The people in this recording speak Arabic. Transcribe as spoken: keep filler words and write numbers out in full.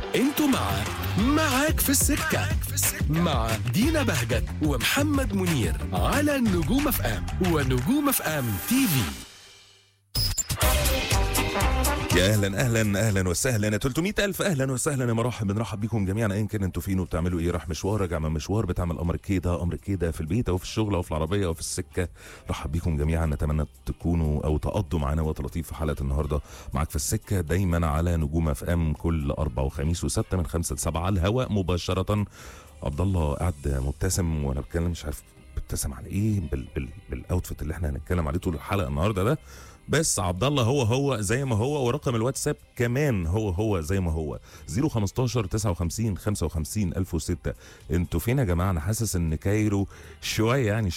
انتوا مع معاك في السكة مع دينا بهجت ومحمد منير على نجوم اف ام ونجوم اف ام تي في. يا اهلا اهلا اهلا وسهلا ثلاثمية الف اهلا وسهلا يا مرحب بنرحب بيكم جميعا ايا كان انتوا فين وبتعملوا ايه. راح مشوار، راجع من مشوار، بتعمل امر كده امر كده في البيت او في الشغل او في العربيه او في السكه، رحب بيكم جميعا. نتمنى تكونوا او تقضوا معانا وقت لطيف في حلقه النهارده. معاك في السكه دايما على نجوم اف ام كل اربع وخميس وسبت من خمسة لسبعة على الهواء مباشره. عبد الله قاعد مبتسم وانا بتكلم، مش عارف بتبتسم على ايه بال بال بالاوتفيت اللي احنا هنتكلم عليه طول الحلقه النهارده ده. بس عبد الله هو هو زي ما هو، ورقم الواتساب كمان هو هو زي ما هو صفر خمستاشر تسعة وخمسين خمسة وخمسين ألف وستة. انتوا فين يا جماعه؟ انا حاسس ان كايرو شويه يعني